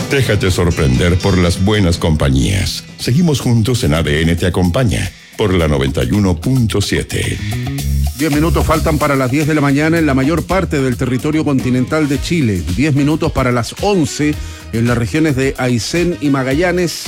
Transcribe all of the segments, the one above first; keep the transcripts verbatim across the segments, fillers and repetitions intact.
Déjate sorprender por las buenas compañías. Seguimos juntos en A D N Te Acompaña, por la noventa y uno punto siete. Diez minutos faltan para las diez de la mañana en la mayor parte del territorio continental de Chile. Diez minutos para las once en las regiones de Aysén y Magallanes.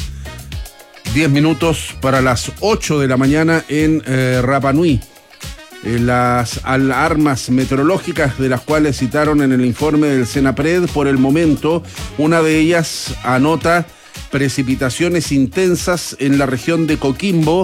Diez minutos para las ocho de la mañana en eh, Rapa Nui. Eh, las alarmas meteorológicas de las cuales citaron en el informe del Senapred, por el momento, una de ellas anota precipitaciones intensas en la región de Coquimbo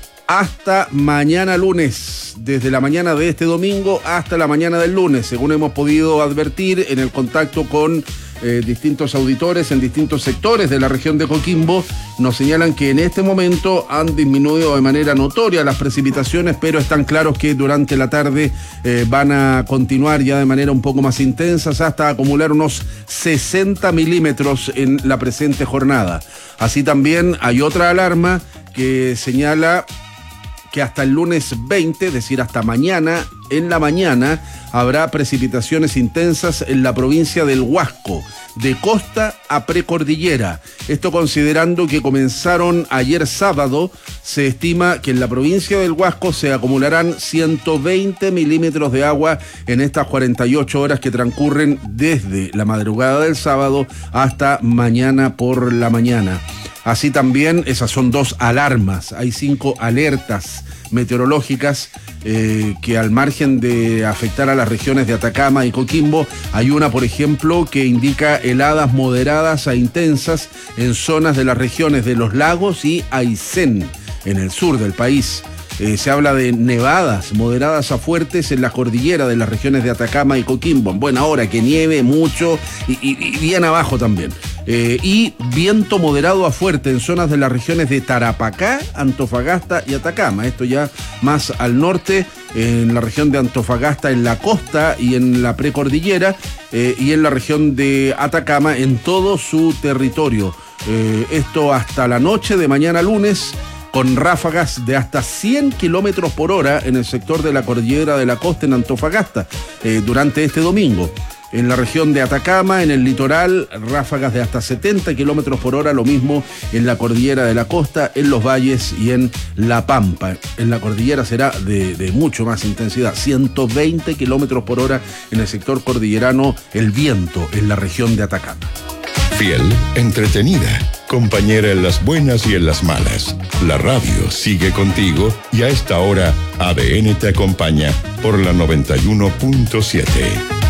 hasta mañana lunes, desde la mañana de este domingo hasta la mañana del lunes, según hemos podido advertir en el contacto con eh, distintos auditores en distintos sectores de la región de Coquimbo. Nos señalan que en este momento han disminuido de manera notoria las precipitaciones, pero están claros que durante la tarde eh, van a continuar ya de manera un poco más intensas hasta acumular unos sesenta milímetros en la presente jornada. Así también hay otra alarma que señala que hasta el lunes veinte, es decir, hasta mañana, en la mañana, habrá precipitaciones intensas en la provincia del Huasco, de costa a precordillera. Esto considerando que comenzaron ayer sábado, se estima que en la provincia del Huasco se acumularán ciento veinte milímetros de agua en estas cuarenta y ocho horas que transcurren desde la madrugada del sábado hasta mañana por la mañana. Así también, esas son dos alarmas, hay cinco alertas meteorológicas eh, que al margen de afectar a las regiones de Atacama y Coquimbo, hay una, por ejemplo, que indica heladas moderadas a intensas en zonas de las regiones de Los Lagos y Aysén, en el sur del país. Eh, se habla de nevadas moderadas a fuertes en la cordillera de las regiones de Atacama y Coquimbo, en buena hora, que nieve mucho y, y, y bien abajo también. Eh, y viento moderado a fuerte en zonas de las regiones de Tarapacá, Antofagasta y Atacama. Esto ya más al norte, en la región de Antofagasta, en la costa y en la precordillera, eh, y en la región de Atacama, en todo su territorio. Eh, esto hasta la noche de mañana lunes, con ráfagas de hasta cien kilómetros por hora en el sector de la cordillera de la costa en Antofagasta eh, durante este domingo. En la región de Atacama, en el litoral, ráfagas de hasta setenta kilómetros por hora, lo mismo en la cordillera de la costa, en los valles y en La Pampa. En la cordillera será de, de mucho más intensidad, ciento veinte kilómetros por hora en el sector cordillerano, el viento en la región de Atacama. Fiel, entretenida, compañera en las buenas y en las malas. La radio sigue contigo y a esta hora A D N te acompaña por la noventa y uno punto siete.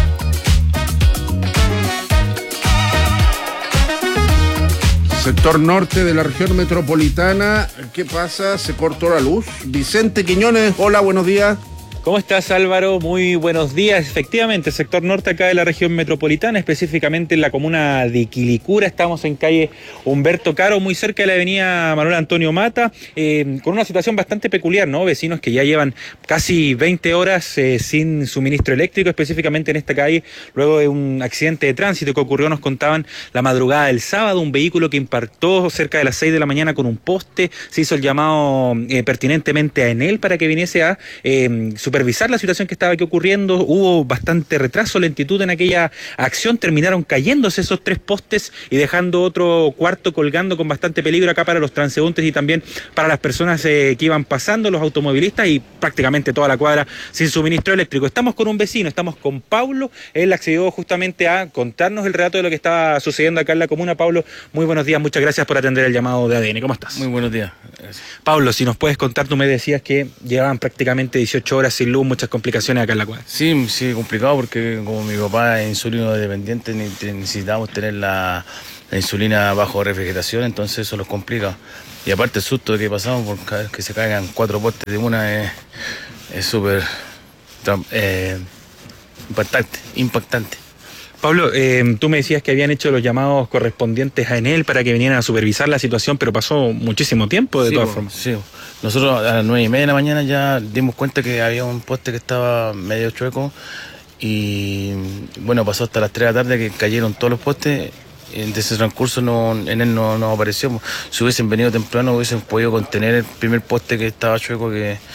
Sector norte de la región metropolitana, ¿qué pasa? ¿Se cortó la luz? Vicente Quiñones, hola, buenos días. ¿Cómo estás, Álvaro? Muy buenos días. Efectivamente, sector norte acá de la región metropolitana, específicamente en la comuna de Quilicura. Estamos en calle Humberto Caro, muy cerca de la avenida Manuel Antonio Mata, eh, con una situación bastante peculiar, ¿no? Vecinos que ya llevan casi veinte horas eh, sin suministro eléctrico, específicamente en esta calle, luego de un accidente de tránsito que ocurrió, nos contaban, la madrugada del sábado, un vehículo que impactó cerca de las seis de la mañana con un poste. Se hizo el llamado eh, pertinentemente a Enel para que viniese a eh, supervisar la situación que estaba aquí ocurriendo. Hubo bastante retraso, lentitud en aquella acción, terminaron cayéndose esos tres postes y dejando otro cuarto colgando con bastante peligro acá para los transeúntes y también para las personas eh, que iban pasando, los automovilistas, y prácticamente toda la cuadra sin suministro eléctrico. Estamos con un vecino, estamos con Pablo, él accedió justamente a contarnos el relato de lo que estaba sucediendo acá en la comuna. Pablo, muy buenos días, muchas gracias por atender el llamado de A D N, ¿cómo estás? Muy buenos días. Gracias. Pablo, si nos puedes contar, tú me decías que llevaban prácticamente dieciocho horas sin luz, muchas complicaciones acá en la cuadra. Sí, sí, complicado porque como mi papá es insulino dependiente, necesitamos tener la, la insulina bajo refrigeración, entonces eso los complica. Y aparte el susto que pasamos por cada vez que se caigan cuatro postes de una es súper eh, impactante, impactante. Pablo, eh, tú me decías que habían hecho los llamados correspondientes a Enel para que vinieran a supervisar la situación, pero pasó muchísimo tiempo de sí, todas bo, formas. Sí, nosotros a las nueve y media de la mañana ya dimos cuenta que había un poste que estaba medio chueco y bueno, pasó hasta las tres de la tarde que cayeron todos los postes. En ese transcurso no, Enel no, no apareció. Si hubiesen venido temprano hubiesen podido contener el primer poste que estaba chueco que,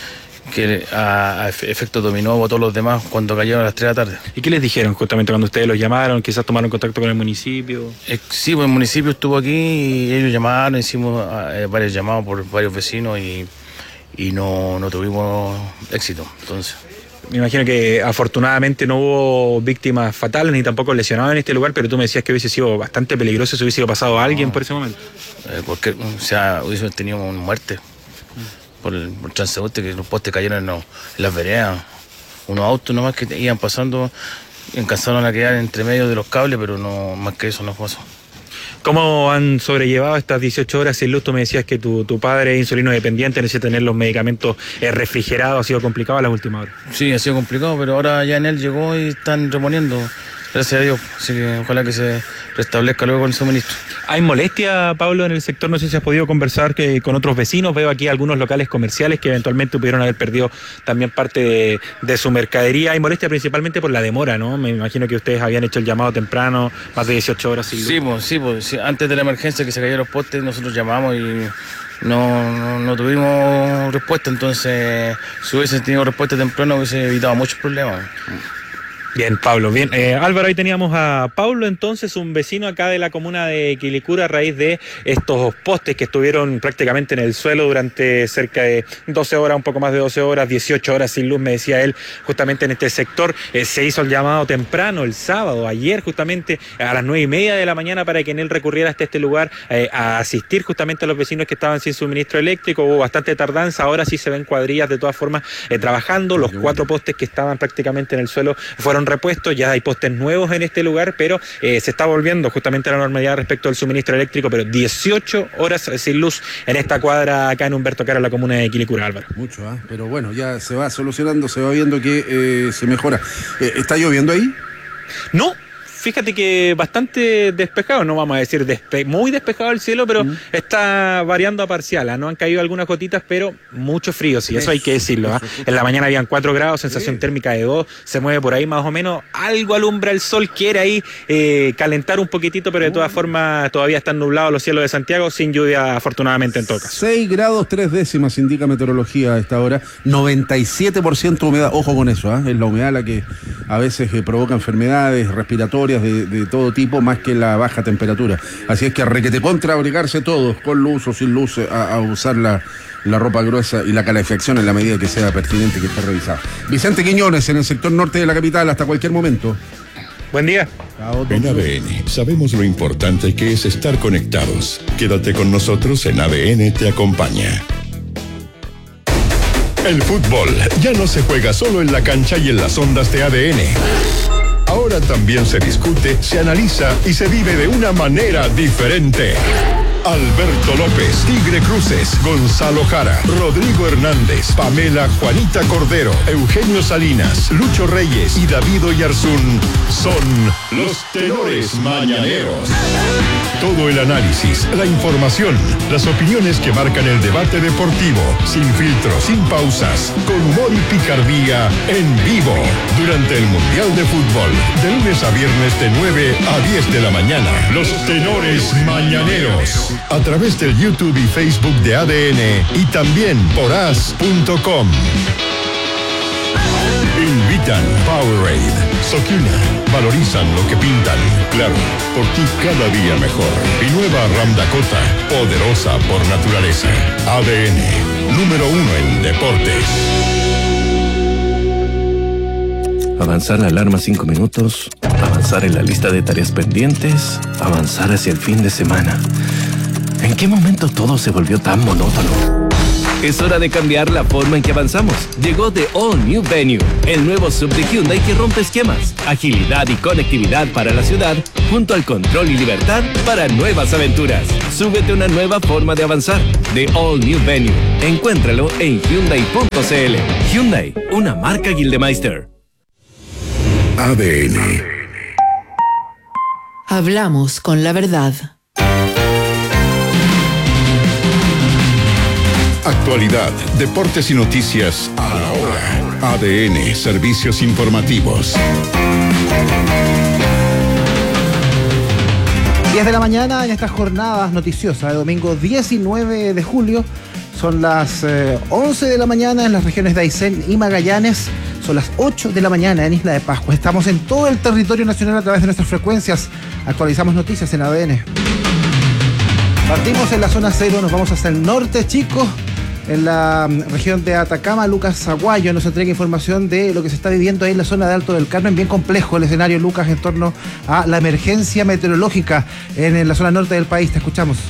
que a, a efecto dominó votó a los demás cuando cayeron a las tres de la tarde. ¿Y qué les dijeron justamente cuando ustedes los llamaron? Quizás tomaron contacto con el municipio. Eh, sí, pues el municipio estuvo aquí y ellos llamaron, hicimos eh, varios llamados por varios vecinos y, y no, no tuvimos éxito. Entonces, me imagino que afortunadamente no hubo víctimas fatales ni tampoco lesionados en este lugar, pero tú me decías que hubiese sido bastante peligroso si hubiese pasado a alguien no, por ese momento. Eh, porque, o sea, hubiese tenido una muerte mm. por el, por el transeúnte, que los postes cayeron en, los, en las veredas. Unos autos nomás que iban pasando, alcanzaron a quedar entre medio de los cables, pero no más que eso no pasó. ¿Cómo han sobrellevado estas dieciocho horas sin luz? Tú me decías que tu, tu padre es insulino dependiente, necesita tener los medicamentos eh, refrigerados. ¿Ha sido complicado las últimas horas? Sí, ha sido complicado, pero ahora ya en él llegó y están reponiendo. Gracias a Dios. Así que ojalá que se restablezca luego con el suministro. ¿Hay molestia, Pablo, en el sector? No sé si has podido conversar que, con otros vecinos. Veo aquí algunos locales comerciales que eventualmente pudieron haber perdido también parte de, de su mercadería. Hay molestia principalmente por la demora, ¿no? Me imagino que ustedes habían hecho el llamado temprano, más de dieciocho horas sin luz. Sí, pues, sí, pues, sí. Antes de la emergencia que se cayeron los postes, nosotros llamamos y no, no, no tuvimos respuesta. Entonces, si hubiesen tenido respuesta temprano, hubiese evitado muchos problemas. Bien, Pablo, bien. Eh, Álvaro, ahí teníamos a Pablo, entonces, un vecino acá de la comuna de Quilicura a raíz de estos postes que estuvieron prácticamente en el suelo durante cerca de doce horas, un poco más de doce horas, dieciocho horas sin luz, me decía él, justamente en este sector. Eh, se hizo el llamado temprano, el sábado, ayer justamente, a las nueve y media de la mañana para que en él recurriera hasta este lugar eh, a asistir justamente a los vecinos que estaban sin suministro eléctrico. Hubo bastante tardanza, ahora sí se ven cuadrillas de todas formas eh, trabajando. Los cuatro postes que estaban prácticamente en el suelo fueron repuestos, ya hay postes nuevos en este lugar, pero eh, se está volviendo justamente a la normalidad respecto al suministro eléctrico, pero dieciocho horas sin luz en esta cuadra acá en Humberto Caro, en la comuna de Quilicura, Álvaro. Mucho, ¿eh? Pero bueno, ya se va solucionando, se va viendo que eh, se mejora. Eh, ¿Está lloviendo ahí? No. Fíjate que bastante despejado, no vamos a decir despe muy despejado el cielo, pero mm. está variando a parcial, ¿eh? No han caído algunas gotitas, pero mucho frío, sí, eso hay que decirlo. ¿eh? En la mañana habían cuatro grados, sensación sí. térmica de dos, se mueve por ahí más o menos, algo alumbra el sol, quiere ahí eh, calentar un poquitito, pero de todas formas todavía están nublados los cielos de Santiago, sin lluvia afortunadamente en todo caso. seis grados tres décimas indica meteorología a esta hora, noventa y siete por ciento humedad, ojo con eso, ¿eh? Es la humedad la que a veces eh, provoca enfermedades respiratorias De, de todo tipo, más que la baja temperatura. Así es que requete contra abrigarse todos, con luz o sin luz, a, a usar la, la ropa gruesa y la calefacción en la medida que sea pertinente, que esté revisada. Vicente Quiñones, en el sector norte de la capital, hasta cualquier momento. Buen día. En A D N sabemos lo importante que es estar conectados. Quédate con nosotros en A D N Te Acompaña. El fútbol ya no se juega solo en la cancha y en las ondas de A D N. Ahora también se discute, se analiza y se vive de una manera diferente. Alberto López, Tigre Cruces, Gonzalo Jara, Rodrigo Hernández, Pamela Juanita Cordero, Eugenio Salinas, Lucho Reyes y David Oyarzún son los tenores mañaneros. Todo el análisis, la información, las opiniones que marcan el debate deportivo, sin filtros, sin pausas, con humor y picardía, en vivo, durante el Mundial de Fútbol, de lunes a viernes de nueve a diez de la mañana. Los tenores mañaneros. A través del YouTube y Facebook de A D N y también por as punto com. Invitan Powerade, Sokina, valorizan lo que pintan. Claro, por ti cada día mejor. Y nueva Ram Dakota, poderosa por naturaleza. A D N, número uno en deportes. Avanzar la alarma cinco minutos, avanzar en la lista de tareas pendientes, avanzar hacia el fin de semana. ¿En qué momento todo se volvió tan monótono? Es hora de cambiar la forma en que avanzamos. Llegó The All New Venue, el nuevo sub de Hyundai que rompe esquemas, agilidad y conectividad para la ciudad, junto al control y libertad para nuevas aventuras. Súbete a una nueva forma de avanzar. The All New Venue. Encuéntralo en Hyundai punto c l. Hyundai, una marca Gildemeister. A D N. Hablamos con la verdad. Actualidad, deportes y noticias a la hora. A D N, servicios informativos. diez de la mañana en estas jornadas noticiosas de domingo diecinueve de julio. Son las eh, once de la mañana en las regiones de Aysén y Magallanes. Son las ocho de la mañana en Isla de Pascua. Estamos en todo el territorio nacional a través de nuestras frecuencias. Actualizamos noticias en A D N. Partimos en la zona cero, nos vamos hasta el norte, chicos. En la región de Atacama, Lucas Aguayo nos entrega información de lo que se está viviendo ahí en la zona de Alto del Carmen. Bien complejo el escenario, Lucas, en torno a la emergencia meteorológica en, en la zona norte del país. Te escuchamos.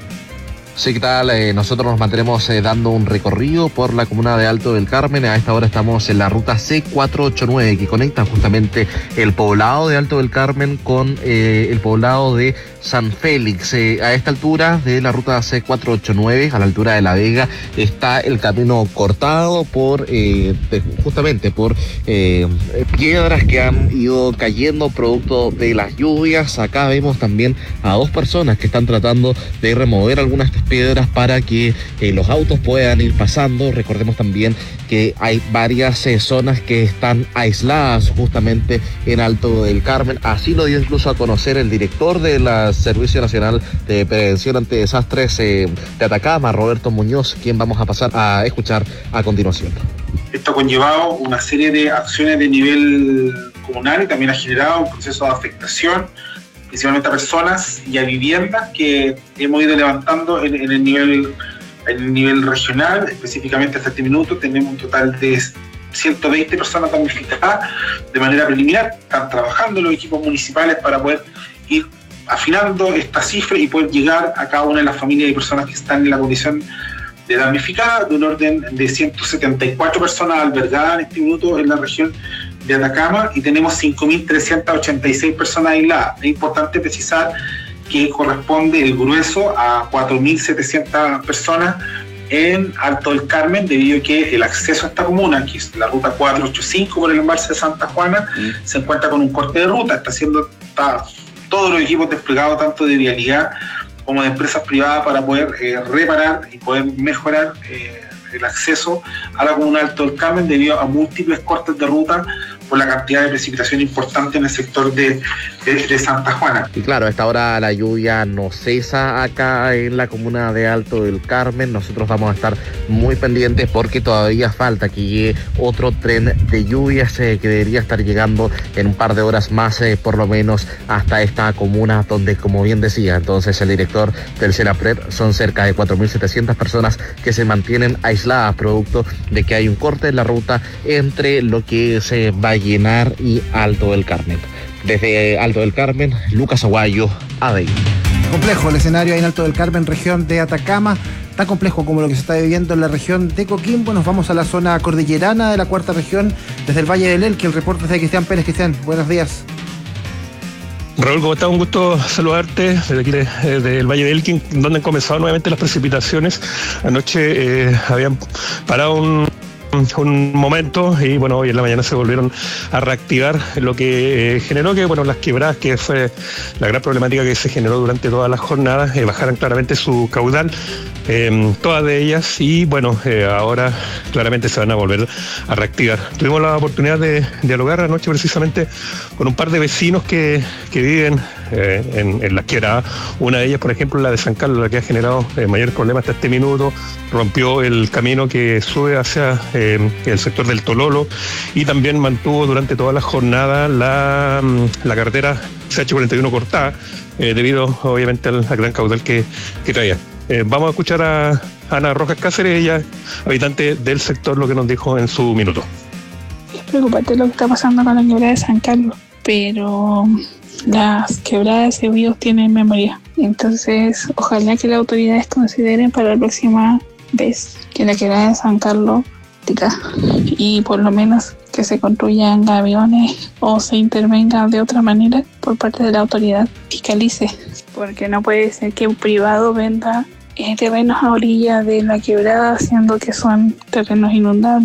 Sí, ¿qué tal? Eh, nosotros nos mantenemos eh, dando un recorrido por la comuna de Alto del Carmen. A esta hora estamos en la ruta C cuatrocientos ochenta y nueve que conecta justamente el poblado de Alto del Carmen con eh, el poblado de San Félix. Eh, a esta altura de la ruta C cuatrocientos ochenta y nueve, a la altura de La Vega, está el camino cortado por eh, justamente por eh, piedras que han ido cayendo producto de las lluvias. Acá vemos también a dos personas que están tratando de remover algunas piedras para que eh, los autos puedan ir pasando. Recordemos también que hay varias eh, zonas que están aisladas justamente en Alto del Carmen. Así lo dio incluso a conocer el director del Servicio Nacional de Prevención ante Desastres eh, de Atacama, Roberto Muñoz, quien vamos a pasar a escuchar a continuación. Esto ha conllevado una serie de acciones de nivel comunal y también ha generado un proceso de afectación principalmente a personas y a viviendas que hemos ido levantando en, en, el, nivel, en el nivel regional. Específicamente hasta este minuto tenemos un total de ciento veinte personas damnificadas de manera preliminar. Están trabajando los equipos municipales para poder ir afinando esta cifra y poder llegar a cada una de las familias y personas que están en la condición de damnificada, de un orden de ciento setenta y cuatro personas albergadas en este minuto en la región de Atacama, y tenemos cinco mil trescientas ochenta y seis personas aisladas. Es importante precisar que corresponde el grueso a cuatro mil setecientas personas en Alto del Carmen, debido a que el acceso a esta comuna, que es la ruta cuatrocientos ochenta y cinco por el embalse de Santa Juana, mm. se encuentra con un corte de ruta. Está haciendo está, todos los equipos desplegados, tanto de vialidad como de empresas privadas, para poder eh, reparar y poder mejorar eh, el acceso a la comuna de Alto del Carmen, debido a múltiples cortes de ruta por la cantidad de precipitación importante en el sector de, de, de Santa Juana. Y claro, a esta hora la lluvia no cesa acá en la comuna de Alto del Carmen. Nosotros vamos a estar muy pendientes porque todavía falta que llegue otro tren de lluvias eh, que debería estar llegando en un par de horas más, eh, por lo menos hasta esta comuna, donde, como bien decía entonces el director del CENAPRED, son cerca de cuatro mil setecientas personas que se mantienen aisladas producto de que hay un corte en la ruta entre lo que se va a Llenar y Alto del Carmen. Desde Alto del Carmen, Lucas Aguayo, A D N. Complejo el escenario ahí en Alto del Carmen, región de Atacama, tan complejo como lo que se está viviendo en la región de Coquimbo. Nos vamos a la zona cordillerana de la cuarta región, desde el Valle del Elqui. El reporte es de Cristian Pérez. Cristian, buenos días. Raúl, ¿cómo estás? Un gusto saludarte desde aquí, desde el Valle del Elqui, donde han comenzado nuevamente las precipitaciones. Anoche eh, habían parado un un momento y bueno, hoy en la mañana se volvieron a reactivar, lo que eh, generó que bueno, las quebradas, que fue la gran problemática que se generó durante todas las jornadas, eh, bajaran claramente su caudal, eh, todas de ellas, y bueno, eh, ahora claramente se van a volver a reactivar. Tuvimos la oportunidad de dialogar anoche precisamente con un par de vecinos que, que viven eh, en, en las quebradas. Una de ellas, por ejemplo, la de San Carlos, la que ha generado eh, mayores problemas hasta este minuto. Rompió el camino que sube hacia eh, el sector del Tololo, y también mantuvo durante toda la jornada la, la carretera C H cuarenta y uno cortada, eh, debido obviamente al, al gran caudal que, que traía. Eh, vamos a escuchar a Ana Rojas Cáceres, ella habitante del sector, lo que nos dijo en su minuto. Es preocupante lo que está pasando con la quebrada de San Carlos, pero las quebradas y ríos tienen memoria. Entonces, ojalá que las autoridades consideren para la próxima vez que la quebrada de San Carlos tica, y por lo menos que se construyan aviones o se intervenga de otra manera por parte de la autoridad, fiscalice, porque no puede ser que un privado venda eh, terrenos a orilla de la quebrada, siendo que son terrenos inundables.